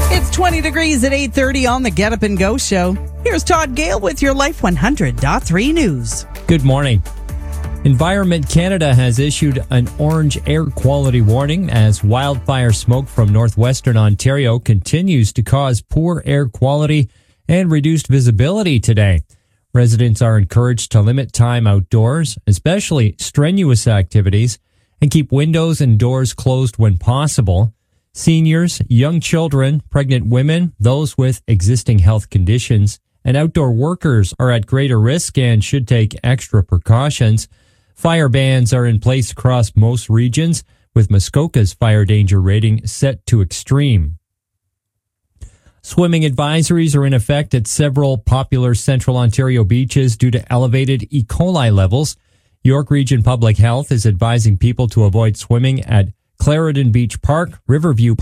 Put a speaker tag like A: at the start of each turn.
A: It's 20 degrees at 8:30 on the Get Up and Go show. Here's Todd Gale with your Life 100.3 news.
B: Good morning. Environment Canada has issued an orange air quality warning as wildfire smoke from northwestern Ontario continues to cause poor air quality and reduced visibility today. Residents are encouraged to limit time outdoors, especially strenuous activities, and keep windows and doors closed when possible. Seniors, young children, pregnant women, those with existing health conditions, and outdoor workers are at greater risk and should take extra precautions. Fire bans are in place across most regions, with Muskoka's fire danger rating set to extreme. Swimming advisories are in effect at several popular central Ontario beaches due to elevated E. coli levels. York Region Public Health is advising people to avoid swimming at Clarendon Beach Park, Riverview